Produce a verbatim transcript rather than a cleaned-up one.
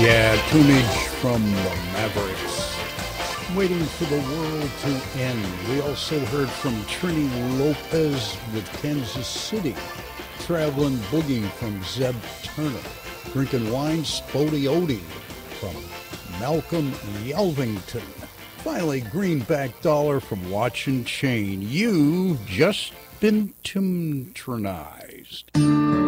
Yeah, tunage from the Mavericks. Waiting for the world to end. We also heard from Trini Lopez with Kansas City. Traveling Boogie from Zeb Turner. Drinking Wine, Spody Odie from Malcolm Yelvington. Finally, Greenback Dollar from Watch and Chain. You've just been tintronized.